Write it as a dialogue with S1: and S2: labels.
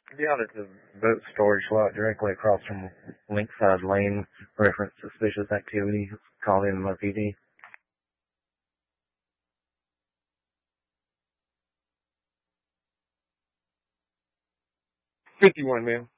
S1: Down at the boat storage lot directly across from Lakeside Lane, reference suspicious activity. Call in MOPD. 51, ma'am.